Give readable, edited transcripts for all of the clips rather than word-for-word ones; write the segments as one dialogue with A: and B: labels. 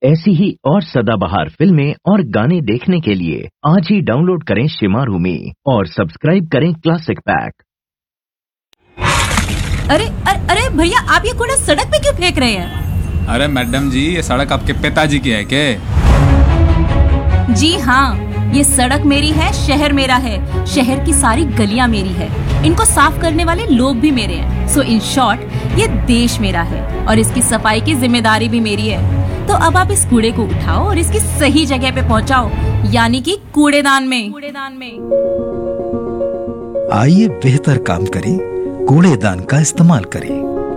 A: ऐसी ही और सदाबहार फिल्में और गाने देखने के लिए आज ही डाउनलोड करें शिमारू में और सब्सक्राइब करें क्लासिक पैक।
B: अरे अरे अरे भैया, आप ये कूड़ा सड़क पे क्यों फेंक रहे हैं?
C: अरे मैडम जी, ये सड़क आपके पिताजी की है क्या?
B: जी हाँ, ये सड़क मेरी है, शहर मेरा है, शहर की सारी गलियां मेरी है, इनको साफ करने वाले लोग भी मेरे हैं। सो इन शॉर्ट, ये देश मेरा है और इसकी सफाई की जिम्मेदारी भी मेरी है। तो अब आप इस कूड़े को उठाओ और इसकी सही जगह पे पहुंचाओ, यानी कि कूड़ेदान में।
D: आइए बेहतर काम करें, कूड़ेदान का इस्तेमाल करें।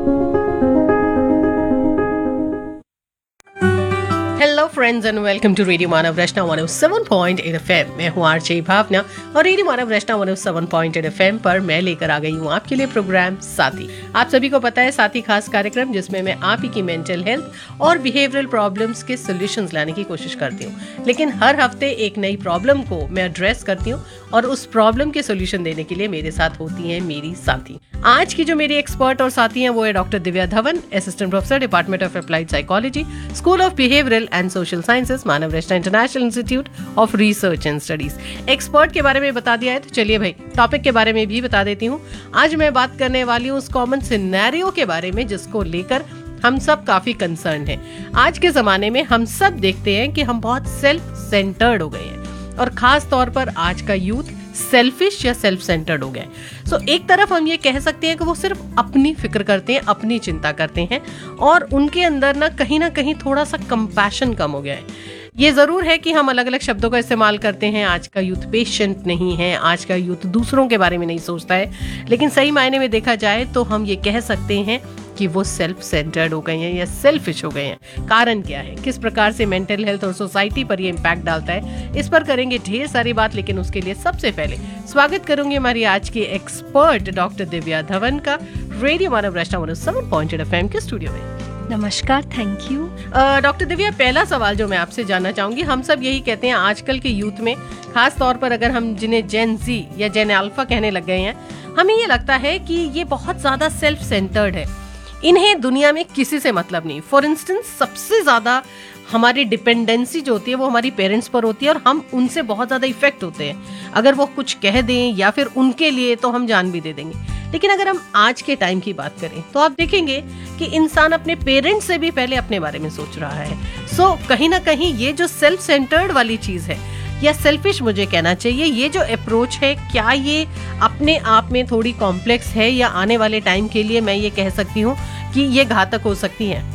E: Hello friends and welcome to radio Manav Rachna 107.8 FM। मैं हूँ आरजे भावना और रेडियो मानव रचना 107.8 FM पर मैं लेकर आ गई हूँ आपके लिए प्रोग्राम साथी। आप सभी को पता है, साथी खास कार्यक्रम जिसमें मैं आप ही की मेंटल हेल्थ और बिहेवियरल प्रॉब्लम्स के सॉल्यूशंस लाने की कोशिश करती हूँ। लेकिन हर हफ्ते एक नई प्रॉब्लम को मैं एड्रेस करती हूँ और उस प्रॉब्लम के सॉल्यूशन देने के लिए मेरे साथ होती हैं मेरी साथी। आज की जो मेरी एक्सपर्ट और साथी हैं वो है doctor Divya Dhawan, assistant professor, department of applied psychology, school of behavioural and social sciences, Manav Rachna international institute of research and studies. Expert के बारे में बता दिया है, तो चलिए भाई टॉपिक के बारे में भी बता देती हूँ। आज मैं बात करने वाली हूँ उस कॉमन सिनेरियो के बारे में जिसको लेकर हम सब काफी कंसर्न हैं। आज के जमाने में हम सब देखते हैं कि हम बहुत सेल्फ सेंटर्ड हो गए हैं और खास तौर पर आज का यूथ सेल्फिश या सेल्फ सेंटर्ड हो गए। सो एक तरफ हम ये कह सकते हैं कि वो सिर्फ अपनी फिक्र करते हैं, अपनी चिंता करते हैं और उनके अंदर ना कहीं थोड़ा सा कंपैशन कम हो गया है। ये जरूर है कि हम अलग अलग शब्दों का इस्तेमाल करते हैं। आज का यूथ पेशेंट नहीं है, आज का यूथ दूसरों के बारे में नहीं सोचता है, लेकिन सही मायने में देखा जाए तो हम ये कह सकते हैं कि वो सेल्फ सेंटर्ड हो गए हैं या सेल्फिश हो गए हैं। कारण क्या है, किस प्रकार से मेंटल हेल्थ और सोसाइटी पर ये इम्पैक्ट डालता है, इस पर करेंगे ढेर सारी बात। लेकिन उसके लिए सबसे पहले स्वागत करूंगी हमारी आज की एक्सपर्ट डॉक्टर दिव्या धवन का रेडियो मानव रचना 107.8 FM के स्टूडियो में।
F: नमस्कार, थैंक यू।
E: डॉक्टर दिव्या, पहला सवाल जो मैं आपसे जानना चाहूंगी, हम सब यही कहते हैं आजकल के यूथ में, खास तौर पर अगर हम जिन्हें जेन जी या जेन अल्फा कहने लग गए हैं, हमें ये लगता है कि ये बहुत ज्यादा सेल्फ सेंटर्ड है। इन्हें दुनिया में किसी से मतलब नहीं। फॉर इंस्टेंस, सबसे ज्यादा हमारी डिपेंडेंसी जो होती है वो हमारी पेरेंट्स पर होती है और हम उनसे बहुत ज्यादा इफेक्ट होते हैं। अगर वो कुछ कह दें या फिर उनके लिए तो हम जान भी दे देंगे। लेकिन अगर हम आज के टाइम की बात करें तो आप देखेंगे कि इंसान अपने पेरेंट्स से भी पहले अपने बारे में सोच रहा है। सो कहीं ना कहीं ये जो सेल्फ सेंटर्ड वाली चीज है या सेल्फिश मुझे कहना चाहिए, ये जो अप्रोच है, क्या ये अपने आप में थोड़ी कॉम्प्लेक्स है या आने वाले टाइम के लिए मैं ये कह सकती हूँ कि ये घातक हो सकती है?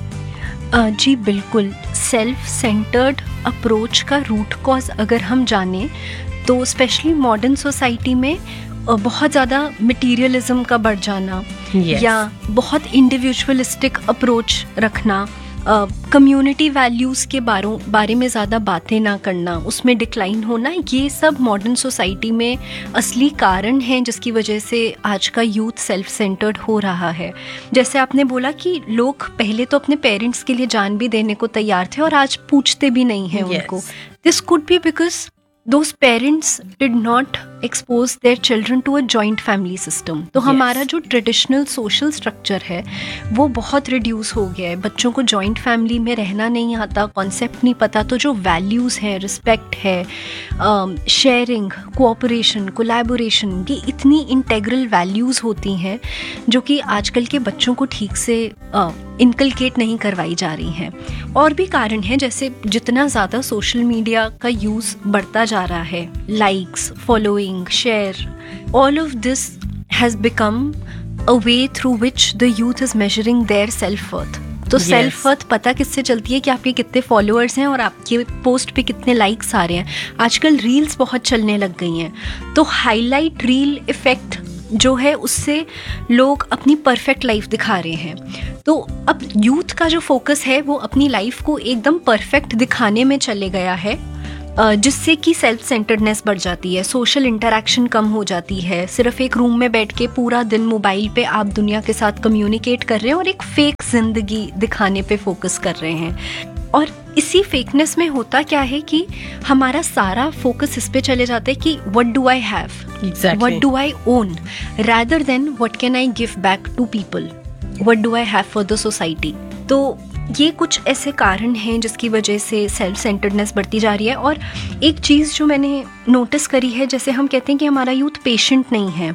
F: जी बिल्कुल। सेल्फ सेंटर्ड अप्रोच का रूट कॉज अगर हम जाने तो स्पेशली मॉडर्न सोसाइटी में बहुत ज़्यादा मटीरियलिज्म का बढ़ जाना, या बहुत इंडिविजुअलिस्टिक अप्रोच रखना, कम्युनिटी वैल्यूज़ के बारे में ज़्यादा बातें ना करना, उसमें डिक्लाइन होना, ये सब मॉडर्न सोसाइटी में असली कारण हैं जिसकी वजह से आज का यूथ सेल्फ सेंटर्ड हो रहा है। जैसे आपने बोला कि लोग पहले तो अपने पेरेंट्स के लिए जान भी देने को तैयार थे और आज पूछते भी नहीं हैं उनको। This could be because those parents did not expose their children to a joint family system। तो हमारा जो ट्रेडिशनल सोशल स्ट्रक्चर है वो बहुत रिड्यूस हो गया है। बच्चों को जॉइंट फैमिली में रहना नहीं आता, कॉन्सेप्ट नहीं पता, तो जो वैल्यूज़ है, रिस्पेक्ट है, शेयरिंग, कोऑपरेशन, कोलैबोरेशन, ये इतनी इंटेग्रल वैल्यूज़ होती हैं जो कि आजकल के बच्चों को ठीक से इनकलकेट नहीं करवाई जा रही हैं। और भी कारण हैं, जैसे जितना ज़्यादा सोशल मीडिया का यूज़ बढ़ता जा रहा है, likes, following, share, all of this has become a way through which the youth is measuring their self worth. तो सेल्फ वर्थ पता किससे चलती है कि आपके कितने फॉलोअर्स हैं और आपके पोस्ट पे कितने लाइक्स आ रहे हैं। आजकल रील्स बहुत चलने लग गई हैं, तो हाईलाइट रील इफ़ेक्ट जो है उससे लोग अपनी परफेक्ट लाइफ दिखा रहे हैं। तो अब यूथ का जो फोकस है वो अपनी लाइफ को एकदम परफेक्ट दिखाने में चले गया है, जिससे कि सेल्फ सेंटर्डनेस बढ़ जाती है, सोशल इंटरेक्शन कम हो जाती है। सिर्फ एक रूम में बैठ के पूरा दिन मोबाइल पे आप दुनिया के साथ कम्युनिकेट कर रहे हैं और एक फेक जिंदगी दिखाने पे फोकस कर रहे हैं। और इसी फेकनेस में होता क्या है कि हमारा सारा फोकस इस पे चले जाता है कि what do I have, what do I own, rather than what can I give back to people, what do I have for the society. तो ये कुछ ऐसे कारण हैं जिसकी वजह से सेल्फ सेंटर्डनेस बढ़ती जा रही है। और एक चीज़ जो मैंने नोटिस करी है, जैसे हम कहते हैं कि हमारा यूथ पेशेंट नहीं है,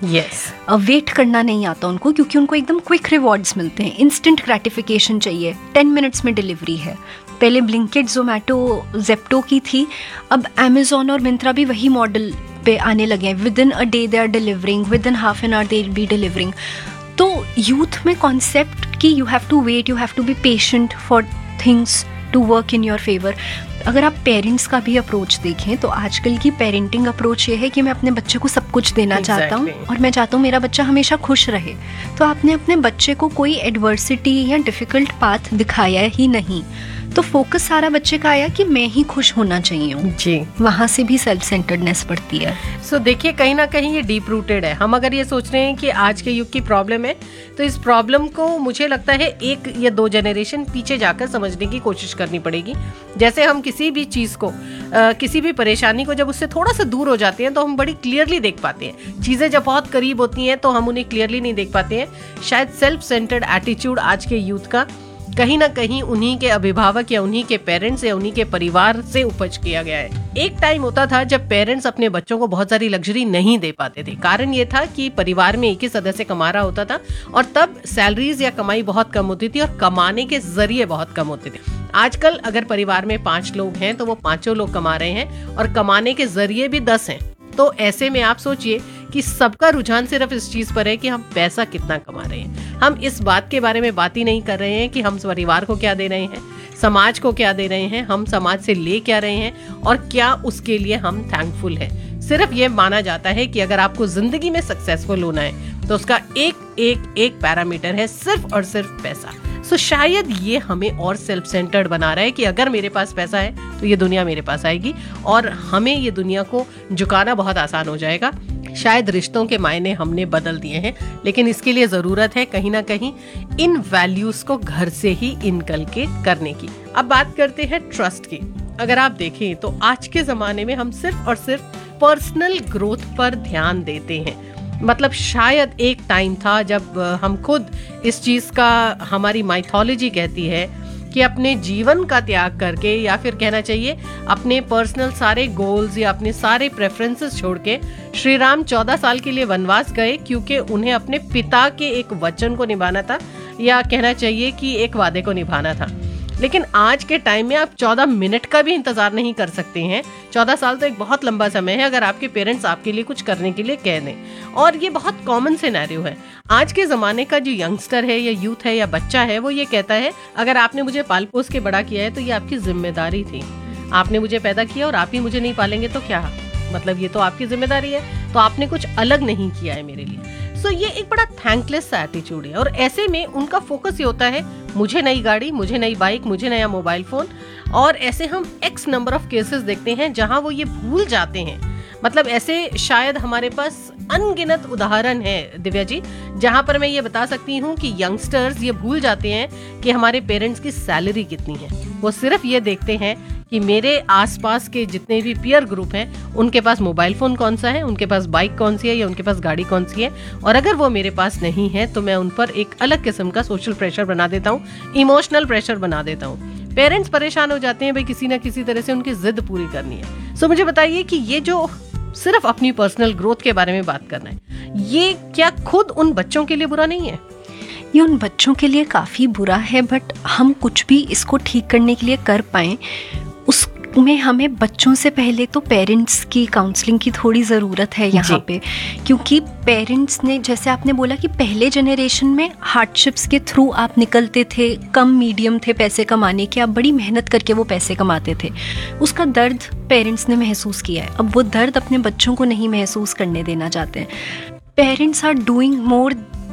F: वेट करना नहीं आता उनको, क्योंकि उनको एकदम क्विक रिवॉर्ड्स मिलते हैं, इंस्टेंट ग्रेटिफिकेशन चाहिए, 10 मिनट्स में डिलीवरी है। पहले ब्लिंकिट, जोमेटो, जेप्टो की थी, अब अमेजोन और मिंत्रा भी वही मॉडल पे आने लगे हैं। With in a day they are delivering, with in half an hour they will be delivering. तो यूथ में कॉन्सेप्ट कि you have to wait, you have to be patient for things to work in your favour. अगर आप parents का भी approach देखें तो आजकल की पेरेंटिंग अप्रोच ये है कि मैं अपने बच्चे को सब कुछ देना चाहता हूँ और मैं चाहता हूँ मेरा बच्चा हमेशा खुश रहे। तो आपने अपने बच्चे को कोई एडवर्सिटी या डिफ़िकल्ट पाथ दिखाया ही नहीं, तो फोकस सारा बच्चे का आया कि मैं ही खुश होना चाहिए हूँ जी। वहाँ से भी सेल्फ सेंटर्डनेस बढ़ती है।
E: सो देखिए, कहीं ना कहीं ये डीप रूटेड है। हम अगर ये सोच रहे हैं कि आज के युग की प्रॉब्लम है, तो इस प्रॉब्लम को मुझे लगता है 1 या 2 जनरेशन पीछे जाकर समझने की कोशिश करनी पड़ेगी। जैसे हम किसी भी चीज़ को, किसी भी परेशानी को जब उससे थोड़ा सा दूर हो जाते हैं तो हम बड़ी क्लियरली देख पाते हैं। चीज़ें जब बहुत करीब होती हैं तो हम उन्हें क्लियरली नहीं देख पाते हैं। शायद सेल्फ सेंटर्ड एटीट्यूड आज के यूथ का कहीं ना कहीं उन्हीं के अभिभावक या उन्हीं के पेरेंट्स या उन्हीं के परिवार से उपज किया गया है। एक टाइम होता था जब पेरेंट्स अपने बच्चों को बहुत सारी लग्जरी नहीं दे पाते थे। कारण ये था कि परिवार में एक ही सदस्य कमा रहा होता था और तब सैलरीज या कमाई बहुत कम होती थी और कमाने के जरिए बहुत कम होते थे। आजकल अगर परिवार में 5 लोग हैं तो वो 5 लोग कमा रहे हैं और कमाने के जरिए भी 10 हैं। तो ऐसे में आप सोचिए कि सबका रुझान सिर्फ इस चीज पर है कि हम पैसा कितना कमा रहे हैं। हम इस बात के बारे में बात ही नहीं कर रहे हैं कि हम परिवार को क्या दे रहे हैं, समाज को क्या दे रहे हैं, हम समाज से ले क्या रहे हैं और क्या उसके लिए हम थैंकफुल हैं। सिर्फ ये माना जाता है कि अगर आपको जिंदगी में सक्सेसफुल होना है तो उसका एक पैरामीटर है, सिर्फ और सिर्फ पैसा। सो शायद ये हमें और सेल्फ सेंटर्ड बना रहा है कि अगर मेरे पास पैसा है तो ये दुनिया मेरे पास आएगी और हमें ये दुनिया को झुकाना बहुत आसान हो जाएगा। शायद रिश्तों के मायने हमने बदल दिए हैं, लेकिन इसके लिए जरूरत है कहीं ना कहीं इन वैल्यूज को घर से ही इनकलकेट करने की। अब बात करते हैं ट्रस्ट की। अगर आप देखें तो आज के जमाने में हम सिर्फ और सिर्फ पर्सनल ग्रोथ पर ध्यान देते हैं। मतलब शायद एक टाइम था जब हम खुद इस चीज का, हमारी माइथोलॉजी कहती है कि अपने जीवन का त्याग करके, या फिर कहना चाहिए अपने पर्सनल सारे गोल्स या अपने सारे प्रेफरेंसेस छोड़ के श्री राम 14 साल के लिए वनवास गए, क्योंकि उन्हें अपने पिता के एक वचन को निभाना था, या कहना चाहिए कि एक वादे को निभाना था। लेकिन आज के टाइम में आप 14 मिनट का भी इंतजार नहीं कर सकते हैं। 14 साल तो एक बहुत लंबा समय है अगर आपके पेरेंट्स आपके लिए कुछ करने के लिए कह दें, और ये बहुत कॉमन सिनेरियो है। आज के ज़माने का जो यंगस्टर है या यूथ है या बच्चा है, वो ये कहता है अगर आपने मुझे पाल पोस के बड़ा किया है तो ये आपकी जिम्मेदारी थी। आपने मुझे पैदा किया और आप ही मुझे नहीं पालेंगे तो क्या, मतलब ये तो आपकी जिम्मेदारी है, तो आपने कुछ अलग नहीं किया है मेरे लिए। सो ये एक बड़ा थैंकलेस सा एटीट्यूड है। और ऐसे में उनका फोकस ये होता है मुझे नई गाड़ी, मुझे नई बाइक, मुझे नया मोबाइल फोन। और ऐसे हम एक्स नंबर ऑफ केसेस देखते हैं जहां वो ये भूल जाते हैं। मतलब ऐसे शायद हमारे पास अनगिनत उदाहरण है दिव्या जी, जहां पर मैं ये बता सकती हूँ कि यंगस्टर्स ये भूल जाते हैं कि हमारे पेरेंट्स की सैलरी कितनी है। वो सिर्फ ये देखते हैं कि मेरे आसपास के जितने भी पीयर ग्रुप हैं उनके पास मोबाइल फ़ोन कौन सा है, उनके पास बाइक कौन सी है या उनके पास गाड़ी कौन सी है, और अगर वो मेरे पास नहीं है तो मैं उन पर एक अलग किस्म का सोशल प्रेशर बना देता हूँ, इमोशनल प्रेशर बना देता हूँ। पेरेंट्स परेशान हो जाते हैं भाई किसी ना किसी तरह से उनकी जिद पूरी करनी है। सो मुझे बताइए कि ये जो सिर्फ अपनी पर्सनल ग्रोथ के बारे में बात करना है, ये क्या खुद उन बच्चों के लिए बुरा नहीं है?
F: ये उन बच्चों के लिए काफ़ी बुरा है, बट हम कुछ भी इसको ठीक करने के लिए कर पाएँ उसमें हमें बच्चों से पहले तो पेरेंट्स की काउंसलिंग की थोड़ी ज़रूरत है यहाँ पे। क्योंकि पेरेंट्स ने, जैसे आपने बोला कि पहले जनरेशन में हार्डशिप्स के थ्रू आप निकलते थे, कम मीडियम थे पैसे कमाने के, आप बड़ी मेहनत करके वो पैसे कमाते थे, उसका दर्द पेरेंट्स ने महसूस किया है। अब वो दर्द अपने बच्चों को नहीं महसूस करने देना चाहते हैं। Parents are doing more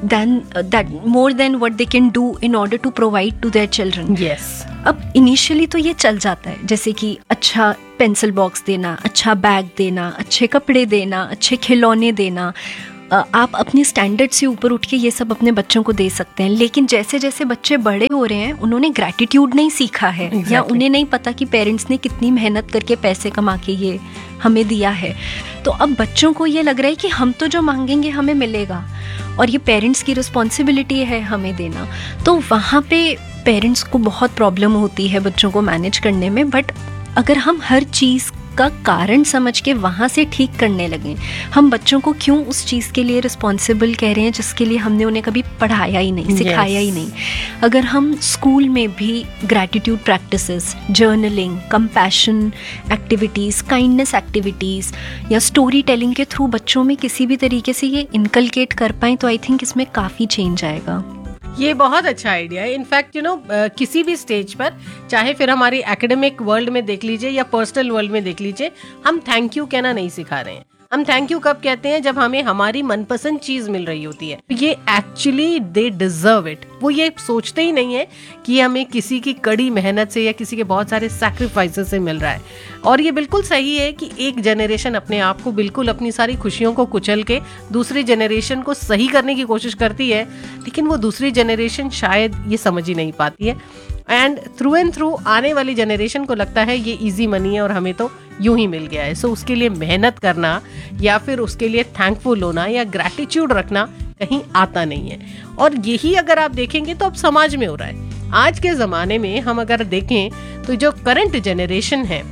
F: than what they can do in order to provide to their children.
E: Yes.
F: अब इनिशियली तो ये चल जाता है, जैसे कि अच्छा पेंसिल बॉक्स देना, अच्छा बैग देना, अच्छे कपड़े देना, अच्छे खिलौने देना, आप अपने स्टैंडर्ड से ऊपर उठ के ये सब अपने बच्चों को दे सकते हैं। लेकिन जैसे जैसे बच्चे बड़े हो रहे हैं उन्होंने ग्रैटिट्यूड नहीं सीखा है, या उन्हें नहीं पता कि पेरेंट्स ने कितनी मेहनत करके पैसे कमा के ये हमें दिया है। तो अब बच्चों को ये लग रहा है कि हम तो जो मांगेंगे हमें मिलेगा और ये पेरेंट्स की रिस्पॉन्सिबिलिटी है हमें देना। तो वहाँ पे पेरेंट्स को बहुत प्रॉब्लम होती है बच्चों को मैनेज करने में, बट अगर हम हर चीज़ का कारण समझ के वहाँ से ठीक करने लगें, हम बच्चों को क्यों उस चीज़ के लिए रिस्पॉन्सिबल कह रहे हैं जिसके लिए हमने उन्हें कभी पढ़ाया ही नहीं, सिखाया ही नहीं। अगर हम स्कूल में भी gratitude practices, journaling, compassion activities, kindness activities या स्टोरी टेलिंग के थ्रू बच्चों में किसी भी तरीके से ये इनकलकेट कर पाएँ तो आई थिंक इसमें काफ़ी चेंज आएगा।
E: ये बहुत अच्छा आइडिया है। इनफैक्ट किसी भी स्टेज पर, चाहे फिर हमारी एकेडमिक वर्ल्ड में देख लीजिए या पर्सनल वर्ल्ड में देख लीजिए, हम थैंक यू कहना नहीं सिखा रहे हैं। हम थैंक यू कब कहते हैं? जब हमें हमारी मनपसंद चीज मिल रही होती है। ये एक्चुअली दे डिजर्व इट। वो ये सोचते ही नहीं है कि हमें किसी की कड़ी मेहनत से या किसी के बहुत सारे सैक्रिफाइसेस से मिल रहा है। और ये बिल्कुल सही है कि एक जनरेशन अपने आप को बिल्कुल अपनी सारी खुशियों को कुचल के दूसरी जनरेशन को सही करने की कोशिश करती है, लेकिन वो दूसरी जनरेशन शायद ये समझ ही नहीं पाती है। एंड थ्रू आने वाली जनरेशन को लगता है ये इजी मनी है और हमें तो यूं ही मिल गया है। सो उसके लिए मेहनत करना या फिर उसके लिए थैंकफुल होना या ग्रैटिट्यूड रखना कहीं आता नहीं है। और यही अगर आप देखेंगे तो अब समाज में हो रहा है। आज के ज़माने में हम अगर देखें तो जो करंट जनरेशन है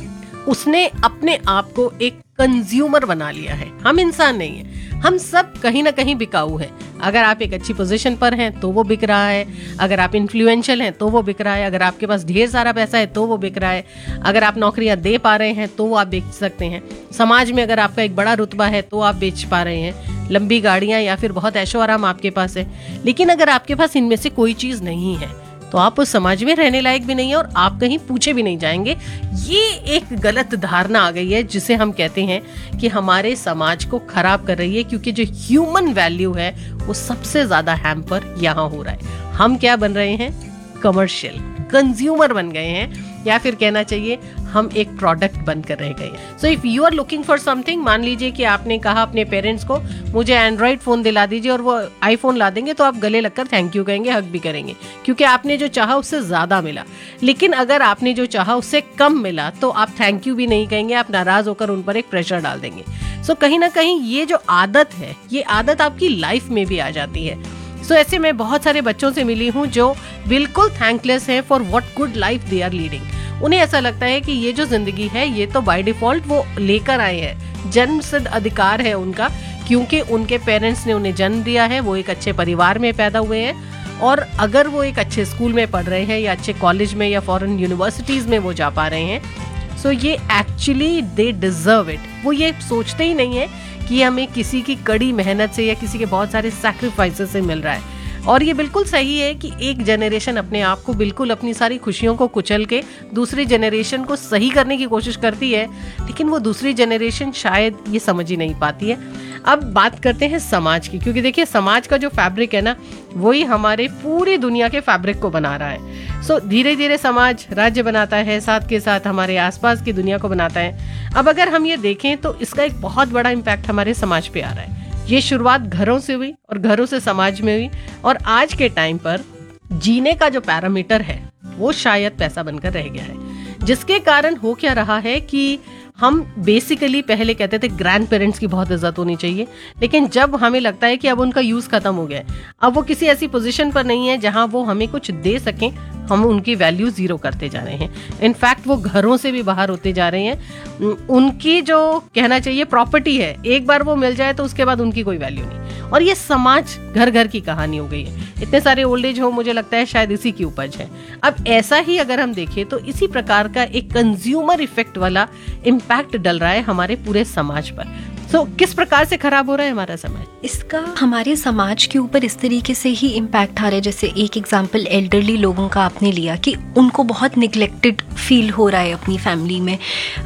E: उसने अपने आप को एक कंज्यूमर बना लिया है। हम इंसान नहीं है, हम सब कहीं ना कहीं बिकाऊ है। अगर आप एक अच्छी पोजीशन पर हैं तो वो बिक रहा है, अगर आप इन्फ्लुएंशियल हैं तो वो बिक रहा है, अगर आपके पास ढेर सारा पैसा है तो वो बिक रहा है, अगर आप नौकरियां दे पा रहे हैं तो वो आप बेच सकते हैं। समाज में अगर आपका एक बड़ा रुतबा है तो आप बेच पा रहे हैं, लंबी गाड़ियां या फिर बहुत ऐशो आराम आपके पास है। लेकिन अगर आपके पास इनमें से कोई चीज नहीं है तो आप उस समाज में रहने लायक भी नहीं है और आप कहीं पूछे भी नहीं जाएंगे। ये एक गलत धारणा आ गई है जिसे हम कहते हैं कि हमारे समाज को खराब कर रही है, क्योंकि जो ह्यूमन वैल्यू है वो सबसे ज्यादा हैम्पर यहाँ हो रहा है। हम क्या बन रहे हैं? कमर्शियल कंज्यूमर बन गए हैं, या फिर कहना चाहिए हम एक प्रोडक्ट बनकर रह गए। So if you are looking for something, मान लीजिए कि आपने कहा अपने पेरेंट्स को मुझे एंड्रॉइड फोन दिला दीजिए और वो आईफोन ला देंगे, तो आप गले लगकर थैंक यू कहेंगे, हक भी करेंगे, क्योंकि आपने जो चाहा उससे ज्यादा मिला। लेकिन अगर आपने जो चाहा उससे कम मिला तो आप थैंक यू भी नहीं कहेंगे, आप नाराज होकर उन पर एक प्रेशर डाल देंगे। सो कहीं ना कहीं ये जो आदत है, ये आदत आपकी लाइफ में भी आ जाती है। सो ऐसे मैं बहुत सारे बच्चों से मिली हूँ जो बिल्कुल थैंकलेस हैं for what good life they are leading. उन्हें ऐसा लगता है कि ये जो जिंदगी है ये तो बाय डिफॉल्ट वो लेकर आए हैं, जन्म सिद्ध अधिकार है उनका, क्योंकि उनके पेरेंट्स ने उन्हें जन्म दिया है, वो एक अच्छे परिवार में पैदा हुए हैं और अगर वो एक अच्छे स्कूल में पढ़ रहे हैं या अच्छे कॉलेज में या फॉरेन यूनिवर्सिटीज में वो जा पा रहे हैं, सो ये एक्चुअली दे डिजर्व इट। वो ये सोचते ही नहीं है कि हमें किसी की कड़ी मेहनत से या किसी के बहुत सारे सैक्रिफाइसेस से मिल रहा है। और ये बिल्कुल सही है कि एक जनरेशन अपने आप को बिल्कुल अपनी सारी खुशियों को कुचल के दूसरी जनरेशन को सही करने की कोशिश करती है, लेकिन वो दूसरी जनरेशन शायद ये समझ ही नहीं पाती है। अब बात करते हैं समाज की, क्योंकि देखिए समाज का जो फैब्रिक है ना, वही हमारे पूरी दुनिया के फैब्रिक को बना रहा है। सो धीरे धीरे समाज राज्य बनाता है, साथ के साथ हमारे आसपास की दुनिया को बनाता है। अब अगर हम ये देखें तो इसका एक बहुत बड़ा इम्पैक्ट हमारे समाज पे आ रहा है। ये शुरुआत घरों से हुई और घरों से समाज में हुई, और आज के टाइम पर जीने का जो पैरामीटर है वो शायद पैसा बनकर रह गया है, जिसके कारण हो क्या रहा है कि हम बेसिकली पहले कहते थे ग्रैंड पेरेंट्स की बहुत इज्जत होनी चाहिए, लेकिन जब हमें लगता है कि अब उनका यूज खत्म हो गया है, अब वो किसी ऐसी पोजीशन पर नहीं है जहां वो हमें कुछ दे सकें, हम उनकी वैल्यू जीरो करते जा रहे हैं। इनफैक्ट वो घरों से भी बाहर होते जा रहे हैं। उनकी जो कहना चाहिए प्रॉपर्टी है, एक बार वो मिल जाए तो उसके बाद उनकी कोई वैल्यू नहीं। और ये समाज घर घर की कहानी हो गई है। इतने सारे ओल्ड एज होम मुझे लगता है शायद इसी की उपज है। अब ऐसा ही अगर हम देखें तो इसी प्रकार का एक कंज्यूमर इफेक्ट वाला इम्पैक्ट डल रहा है हमारे पूरे समाज पर। सो किस प्रकार से खराब हो रहा है हमारा समाज?
F: इसका हमारे समाज के ऊपर इस तरीके से ही इम्पैक्ट आ रहा है, जैसे एक एग्जांपल एल्डरली लोगों का आपने लिया कि उनको बहुत निगलेक्टेड फील हो रहा है अपनी फैमिली में।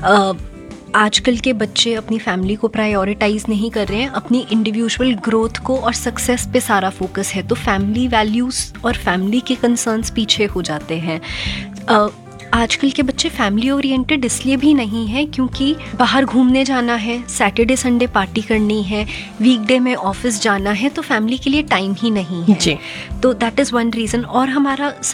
F: आजकल के बच्चे अपनी फैमिली को प्रायोरिटाइज नहीं कर रहे हैं, अपनी इंडिविजुअल ग्रोथ को और सक्सेस पे सारा फोकस है, तो फैमिली वैल्यूज़ और फैमिली के कंसर्न्स पीछे हो जाते हैं। आजकल के बच्चे फैमिली ओरिएंटेड इसलिए भी नहीं है क्योंकि बाहर घूमने जाना है, सैटरडे संडे पार्टी करनी है, वीकडे में ऑफिस जाना है, तो फैमिली के लिए टाइम ही नहीं है। तो दैट इज़ वन रीज़न। और हमारा